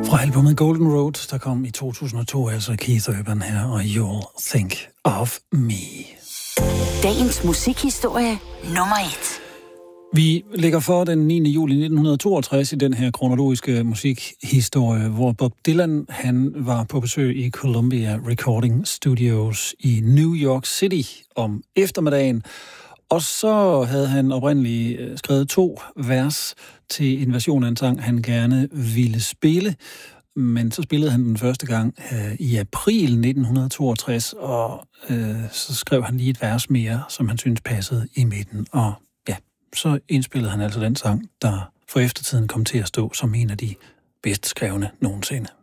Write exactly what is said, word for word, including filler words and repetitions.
Fra albumet Golden Road, der kom i to tusind og to, altså Keith Urban her, og You'll Think of Me. Dagens musikhistorie nummer et. Vi ligger for den niende juli nitten toogtres i den her kronologiske musikhistorie, hvor Bob Dylan han var på besøg i Columbia Recording Studios i New York City om eftermiddagen. Og så havde han oprindeligt skrevet to vers til en version af en sang, han gerne ville spille. Men så spillede han den første gang øh, i april nitten toogtres, og øh, så skrev han lige et vers mere, som han syntes passede i midten. Og ja, så indspillede han altså den sang, der for eftertiden kom til at stå som en af de bedst skrevne nogensinde.